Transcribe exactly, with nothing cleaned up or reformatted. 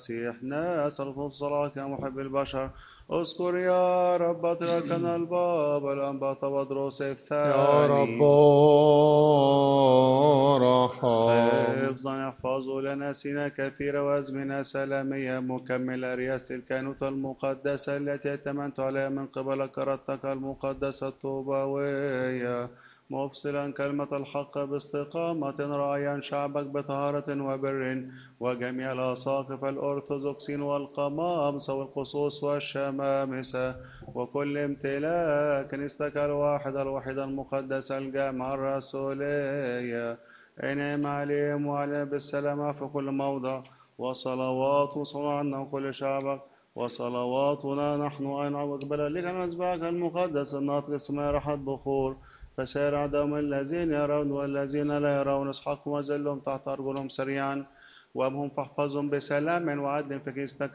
مسيحنا صرف بصلاة يا محب البشر. اذكر يا رب اتركنا الباب الأنبا بطرس يا رب الثاني ارحم. حفظا يحفظوا لنا سنة كثيرة وأزمنة سلامية مكملة رياسة الكهنوت المقدسة التي اتمنت عليها من قبل كرتك المقدسة الطوبوية مفصلا كلمة الحق باستقامة راعيا شعبك بطهارة وبر وجميع الأساقفة الأرثوذكسين والقمامسة والقصوص والشمامسة وكل امتلاك كنيستك الواحدة الوحيدة المقدسة الجامعة الرسولية انعم عليهم وعلينا بالسلامة في كل موضع وصلوات وصلوا عنا كل شعبك وصلواتنا نحن أيضا مقبلة لك المذبحك المقدس الناطق اسمها رحت بخور فسير عدم الذين يرون والذين لا يرون اسحقهم وزلهم تحت أرجلهم سريعا وابهم فاحفظهم بسلام وعدل في كنيستك